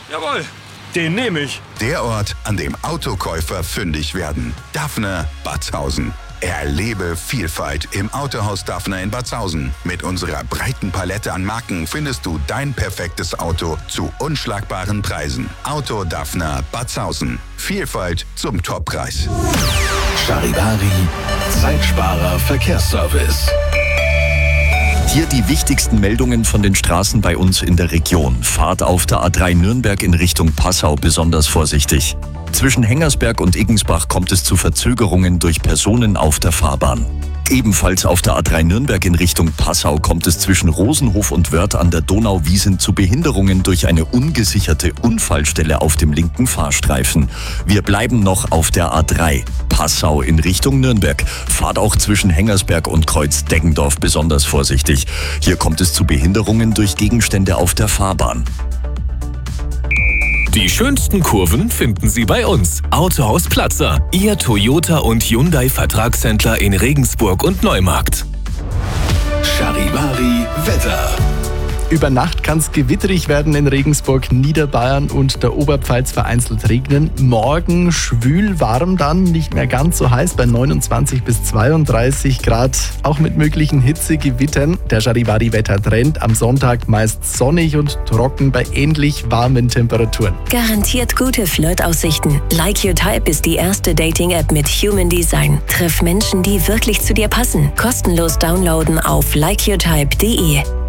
Jawohl, den nehme ich. Der Ort, an dem Autokäufer fündig werden. Dafner Batzhausen. Erlebe Vielfalt im Autohaus Dafner in Batzhausen. Mit unserer breiten Palette an Marken findest du dein perfektes Auto zu unschlagbaren Preisen. Auto Dafner Batzhausen. Vielfalt zum Toppreis. Charivari, Zeitsparer Verkehrsservice. Hier die wichtigsten Meldungen von den Straßen bei uns in der Region. Fahrt auf der A3 Nürnberg in Richtung Passau besonders vorsichtig. Zwischen Hengersberg und Iggensbach kommt es zu Verzögerungen durch Personen auf der Fahrbahn. Ebenfalls auf der A3 Nürnberg in Richtung Passau kommt es zwischen Rosenhof und Wörth an der Donauwiesen zu Behinderungen durch eine ungesicherte Unfallstelle auf dem linken Fahrstreifen. Wir bleiben noch auf der A3 Passau in Richtung Nürnberg. Fahrt auch zwischen Hengersberg und Kreuz Deggendorf besonders vorsichtig. Hier kommt es zu Behinderungen durch Gegenstände auf der Fahrbahn. Die schönsten Kurven finden Sie bei uns. Autohaus Platzer, Ihr Toyota und Hyundai Vertragshändler in Regensburg und Neumarkt. Charivari Wetter. Über Nacht kann es gewitterig werden in Regensburg, Niederbayern und der Oberpfalz, vereinzelt regnen. Morgen schwül warm dann, nicht mehr ganz so heiß bei 29 bis 32 Grad, auch mit möglichen Hitzegewittern. Der Charivari-Wetter-Trend am Sonntag meist sonnig und trocken bei ähnlich warmen Temperaturen. Garantiert gute Flirtaussichten. Like Your Type ist die erste Dating-App mit Human Design. Triff Menschen, die wirklich zu dir passen. Kostenlos downloaden auf likeyourtype.de.